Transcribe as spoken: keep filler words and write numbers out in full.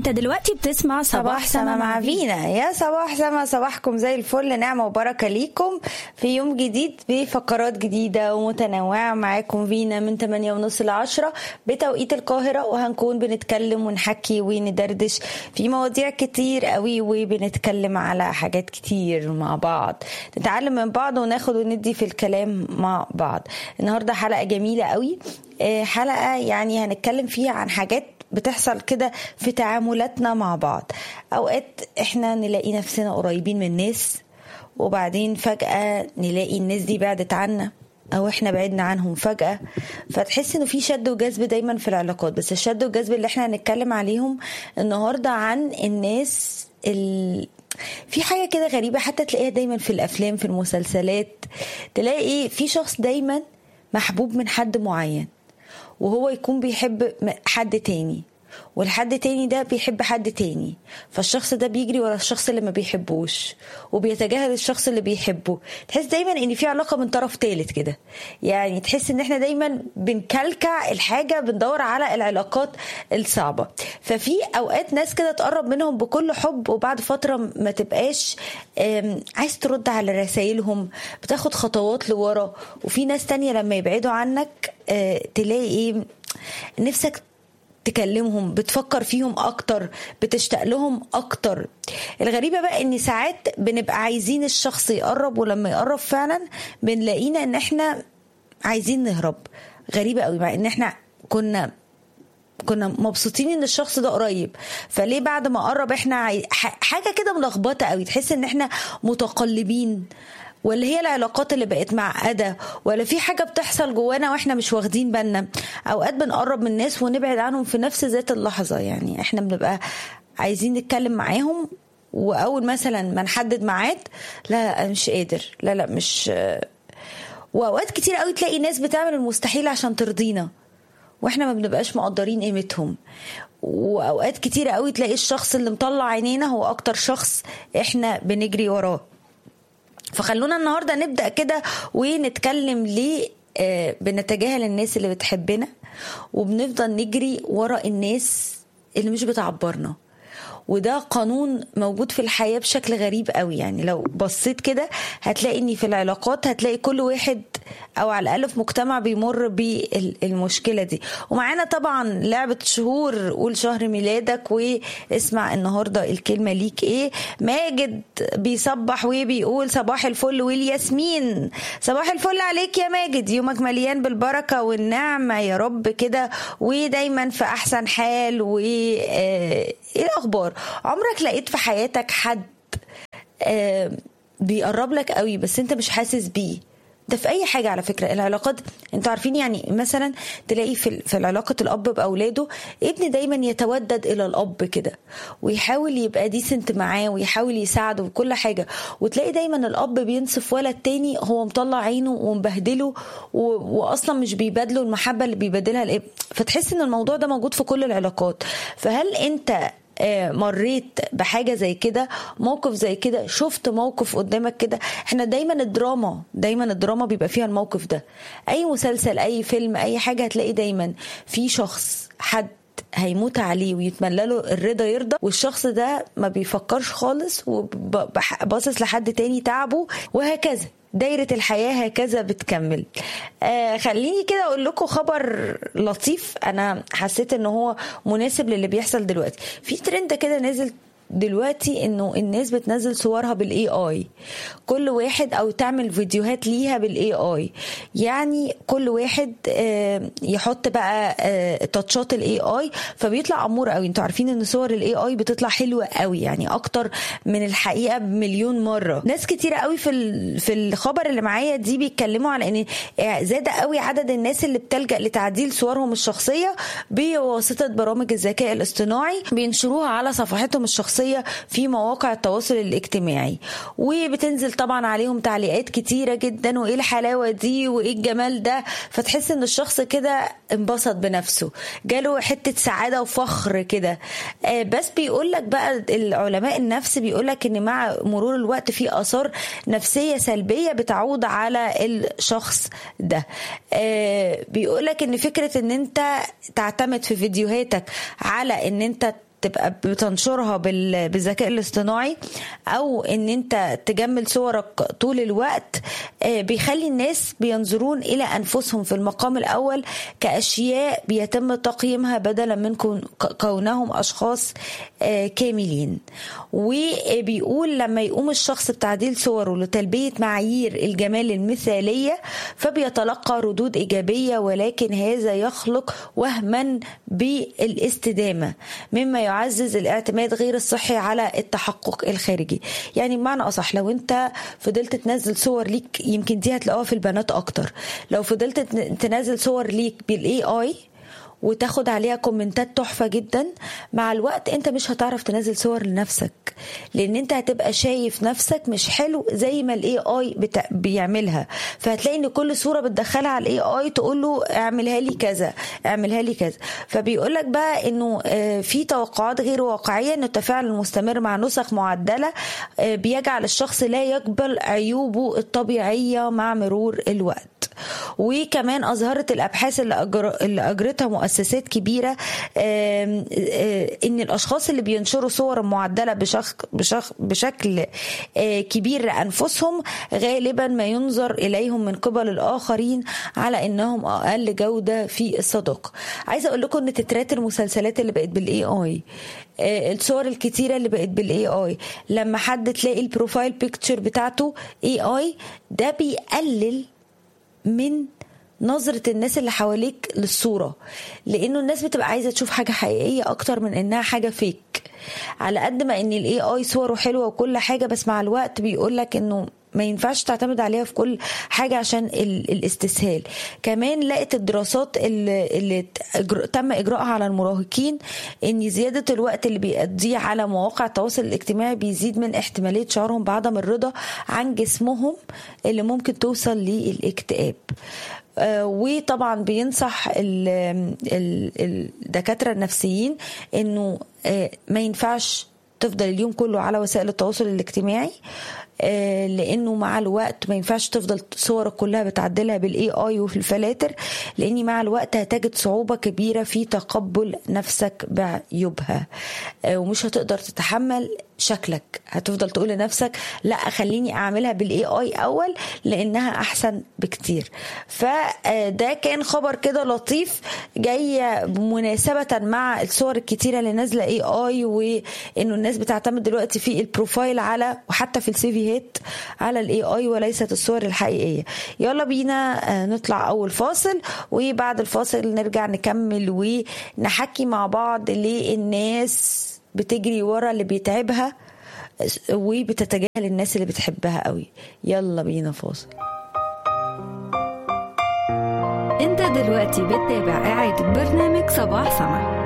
انت دلوقتي بتسمع صباح سما مع فينا. يا صباح سما، صباحكم زي الفل، نعمة وبركة ليكم في يوم جديد بفقرات جديدة ومتنوعة. معاكم فينا من ثمانية ونص ل عشرة بتوقيت القاهرة، وهنكون بنتكلم ونحكي وندردش في مواضيع كتير قوي، وبنتكلم على حاجات كتير مع بعض، نتعلم من بعض وناخد وندي في الكلام مع بعض. النهاردة حلقة جميلة قوي، حلقة يعني هنتكلم فيها عن حاجات بتحصل كده في تعاملاتنا مع بعض. اوقات احنا نلاقي نفسنا قريبين من ناس، وبعدين فجأة نلاقي الناس دي بعدت عنا او احنا بعدنا عنهم فجأة، فتحس انه في شد وجذب دايما في العلاقات. بس الشد والجذب اللي احنا هنتكلم عليهم النهاردة عن الناس ال... في حاجة كده غريبة، حتى تلاقيها دايما في الافلام في المسلسلات، تلاقي في شخص دايما محبوب من حد معين، وهو يكون بيحب حد تاني، والحد تاني ده بيحب حد تاني، فالشخص ده بيجري ورا الشخص اللي ما بيحبوش وبيتجاهل الشخص اللي بيحبه. تحس دايما ان في علاقة من طرف ثالث كده، يعني تحس ان احنا دايما بنكلكع الحاجة، بندور على العلاقات الصعبة. ففي اوقات ناس كده تقرب منهم بكل حب، وبعد فترة ما تبقاش عايز ترد على رسائلهم، بتاخد خطوات لورا. وفي ناس تانية لما يبعدوا عنك تلاقي نفسك تكلمهم، بتفكر فيهم اكتر، بتشتاق لهم اكتر. الغريبة بقى ان ساعات بنبقى عايزين الشخص يقرب، ولما يقرب فعلا بنلاقينا ان احنا عايزين نهرب. غريبة قوي، مع ان احنا كنا كنا مبسوطين ان الشخص ده قريب، فليه بعد ما قرب احنا عاي... حاجة كده ملخبطة قوي، تحس ان احنا متقلبين، ولا هي العلاقات اللي بقت معقدة، ولا في حاجة بتحصل جوانا واحنا مش واخدين بالنا. اوقات بنقرب من الناس ونبعد عنهم في نفس ذات اللحظة، يعني احنا بنبقى عايزين نتكلم معاهم، واول مثلا ما نحدد ميعاد، لا لا مش قادر، لا لا مش. واوقات كتير قوي تلاقي ناس بتعمل المستحيل عشان ترضينا، واحنا ما بنبقاش مقدرين قيمتهم. واوقات كتير قوي تلاقي الشخص اللي مطلع عينينا هو اكتر شخص احنا بنجري وراه. فخلونا النهاردة نبدأ كده ونتكلم ليه آه بنتجاهل الناس اللي بتحبنا، وبنفضل نجري ورا الناس اللي مش بتعبرنا. وده قانون موجود في الحياة بشكل غريب قوي، يعني لو بصيت كده هتلاقي ان في العلاقات هتلاقي كل واحد او على الاقل في مجتمع بيمر بالمشكلة دي. ومعانا طبعا لعبة شهور، قول شهر ميلادك واسمع النهاردة الكلمة ليك ايه. ماجد بيصبح وبيقول صباح الفل والياسمين. صباح الفل عليك يا ماجد، يومك مليان بالبركة والنعمة يا رب كده، ودايما في احسن حال. و ايه الاخبار؟ عمرك لقيت في حياتك حد آه بيقرب لك قوي بس انت مش حاسس بيه؟ ده في اي حاجة على فكرة. العلاقات انتوا عارفين، يعني مثلا تلاقي في في العلاقة الاب باولاده، ابن دايما يتودد الى الاب كده، ويحاول يبقى ديسنت معاه، ويحاول يساعده وكل حاجة. وتلاقي دايما الاب بينصف ولد تاني هو مطلع عينه ومبهدله، واصلا مش بيبادله المحبة اللي بيبادلها الابن. فتحس ان الموضوع ده موجود في كل العلاقات. فهل انت مريت بحاجة زي كده، موقف زي كده، شفت موقف قدامك كده؟ احنا دايما الدراما دايما الدراما بيبقى فيها الموقف ده. اي مسلسل، اي فيلم، اي حاجة، هتلاقي دايما في شخص حد هيموت عليه ويتمنى له الرضا يرضى، والشخص ده ما بيفكرش خالص وباصص لحد تاني تعبه، وهكذا دايرة الحياة هكذا بتكمل. آه خليني كده أقول لكم خبر لطيف، أنا حسيت إنه هو مناسب للي بيحصل دلوقتي. في ترند كده نازل دلوقتي انه الناس بتنزل صورها بالاي اي، كل واحد او تعمل فيديوهات ليها بالاي اي. يعني كل واحد يحط بقى تاتشات الاي اي، فبيطلع امور قوي. انتوا عارفين ان صور الاي اي بتطلع حلوه قوي، يعني اكتر من الحقيقه بمليون مره. ناس كتيره قوي في في الخبر اللي معايا دي بيتكلموا على ان زاد قوي عدد الناس اللي بتلجأ لتعديل صورهم الشخصيه بواسطه برامج الذكاء الاصطناعي، بينشروها على صفحتهم الشخصيه في مواقع التواصل الاجتماعي، وبتنزل طبعا عليهم تعليقات كتيرة جدا، وايه الحلاوة دي وايه الجمال ده. فتحس ان الشخص كده انبسط بنفسه، جاله حتة سعادة وفخر كده. آه بس بيقولك بقى العلماء النفس بيقولك ان مع مرور الوقت في آثار نفسية سلبية بتعود على الشخص ده. آه بيقولك ان فكرة ان انت تعتمد في فيديوهاتك على ان انت تبقى بتنشرها بالذكاء الاصطناعي او ان انت تجمل صورك طول الوقت بيخلي الناس بينظرون الى انفسهم في المقام الاول كاشياء بيتم تقييمها بدلا من كونهم اشخاص كاملين. وبيقول لما يقوم الشخص بتعديل صوره لتلبية معايير الجمال المثالية فبيتلقى ردود ايجابية، ولكن هذا يخلق وهما بالاستدامة مما يعزز الاعتماد غير الصحي على التحقق الخارجي. يعني بمعنى أصح لو انت فضلت تنزل صور ليك، يمكن دي هتلاقوها في البنات أكتر، لو فضلت تنزل صور ليك بالاي اي وتاخد عليها كومنتات تحفة جدا، مع الوقت انت مش هتعرف تنزل صور لنفسك، لان انت هتبقى شايف نفسك مش حلو زي ما الاي اي بتا... بيعملها. فهتلاقي ان كل صورة بتدخلها على الاي اي تقول له اعملها لي كذا اعملها لي كذا. فبيقول لك بقى انه في توقعات غير واقعية، ان التفاعل المستمر مع نسخ معدلة بيجعل الشخص لا يقبل عيوبه الطبيعية مع مرور الوقت. وكمان أظهرت الأبحاث اللي, أجر... اللي أجرتها مؤسسات كبيرة إن الأشخاص اللي بينشروا صور معدلة بشخ... بشخ... بشكل كبير لأنفسهم غالبا ما ينظر إليهم من قبل الآخرين على إنهم أقل جودة في الصداقة. عايزة أقول لكم إن تترات المسلسلات اللي بقت بالاي اي، الصور الكتيرة اللي بقت بالاي اي، لما حد تلاقي البروفايل بيكتشر بتاعته اي اي، ده بيقلل من نظرة الناس اللي حواليك للصورة، لانه الناس بتبقى عايزة تشوف حاجة حقيقية اكتر من انها حاجة فيك. على قد ما ان الاي اي صوره حلوة وكل حاجة، بس مع الوقت بيقولك انه ما ينفعش تعتمد عليها في كل حاجة عشان الاستسهال. كمان لقت الدراسات اللي, اللي تم إجراءها على المراهقين ان زيادة الوقت اللي بيقضيه على مواقع التواصل الاجتماعي بيزيد من احتمالية شعورهم بعدم الرضا عن جسمهم اللي ممكن توصل للاكتئاب. وطبعا بينصح الدكاترة النفسيين انه ما ينفعش تفضل اليوم كله على وسائل التواصل الاجتماعي، لانه مع الوقت ما ينفعش تفضل صورك كلها بتعدلها بالاي اي وفي الفلاتر، لاني مع الوقت هتجد صعوبة كبيرة في تقبل نفسك بعيوبها، ومش هتقدر تتحمل شكلك. هتفضل تقول لنفسك لا خليني اعملها بالاي اي اول لانها احسن بكتير. فده كان خبر كده لطيف جاي مناسبة مع الصور الكتيرة اللي نازلة اي اي، وانه الناس بتعتمد دلوقتي في البروفايل على وحتى في السيفيهات على الاي اي وليست الصور الحقيقية. يلا بينا نطلع اول فاصل، وبعد الفاصل نرجع نكمل ونحكي مع بعض ليه الناس بتجري ورا اللي بيتعبها وبتتجاهل الناس اللي بتحبها قوي. يلا بينا فاصل. انت دلوقتي بتتابع إعادة برنامج صباح سما.